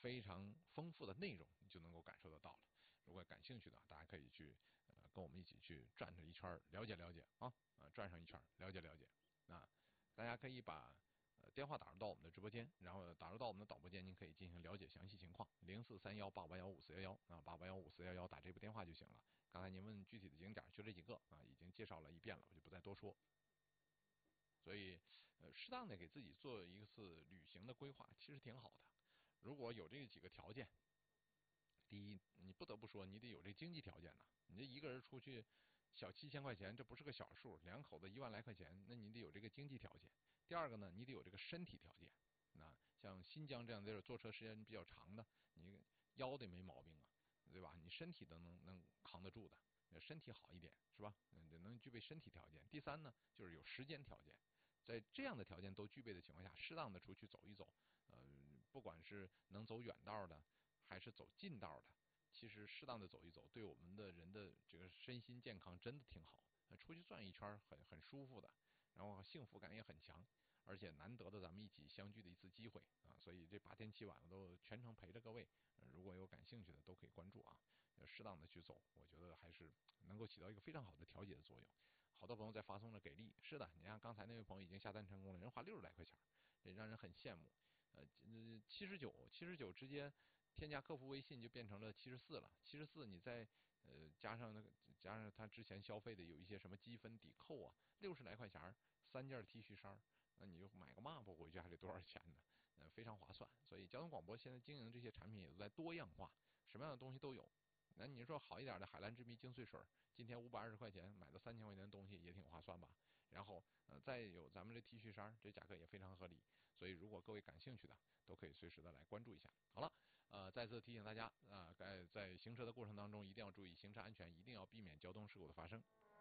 非常丰富的内容，你就能够感受得到了。如果感兴趣的，大家可以去跟我们一起去转上一圈，了解了解啊转上一圈，了解了解。大家可以把电话打入到我们的直播间，然后打入到我们的导播间，您可以进行了解详细情况。0431881541881541打这部电话就行了。刚才您问具体的景点，就这几个已经介绍了一遍了，我就不再多说。所以，适当的给自己做一次旅行的规划，其实挺好的。如果有这几个条件，第一，你不得不说，你得有这经济条件呐。你这一个人出去，小7000块钱，这不是个小数，两口子1万来块钱，那你得有这个经济条件。第二个呢，你得有这个身体条件。那像新疆这样的地儿，坐车时间比较长的，你腰得没毛病啊，对吧？你身体都能扛得住的，身体好一点是吧？能具备身体条件。第三呢，就是有时间条件。在这样的条件都具备的情况下，适当的出去走一走，不管是能走远道的，还是走近道的，其实适当的走一走，对我们的人的这个身心健康真的挺好。出去转一圈很舒服的，然后幸福感也很强，而且难得的咱们一起相聚的一次机会所以这8天7晚我都全程陪着各位，如果有感兴趣的都可以关注适当的去走，我觉得还是能够起到一个非常好的调节的作用。好多朋友在发送着给力，是的，你看刚才那位朋友已经下单成功了，人花60来块钱，这让人很羡慕。79直接添加客服微信就变成了74了，74你再加上他之前消费的有一些什么积分抵扣60来块钱3件 T 恤衫，那你就买个抹布回去还得多少钱呢？非常划算。所以交通广播现在经营这些产品也都在多样化，什么样的东西都有。那你说好一点的海蓝之谜精粹水，今天520块钱买到3000块钱的东西也挺划算吧？然后再有咱们这 T 恤衫，这价格也非常合理。所以如果各位感兴趣的，都可以随时的来关注一下。好了，再次提醒大家在行车的过程当中一定要注意行车安全，一定要避免交通事故的发生。